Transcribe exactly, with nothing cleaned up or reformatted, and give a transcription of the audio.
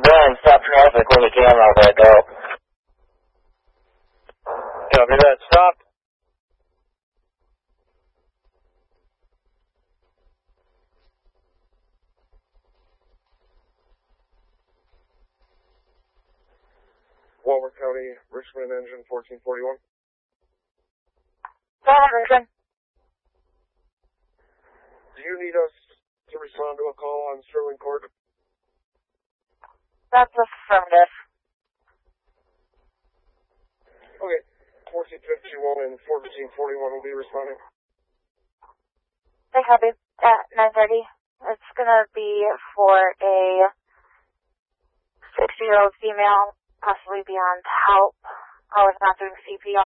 done. Stop traffic when you can. I'll back out. Copy that. Stop. Walworth County, Richmond Engine fourteen forty-one. Richmond. Do you need us to respond to a call on Sterling Court? That's affirmative. Okay. fourteen fifty-one and fourteen forty-one will be responding. They copy at nine thirty. It's gonna be for a sixty-year-old female, possibly beyond help. I was not doing C P R.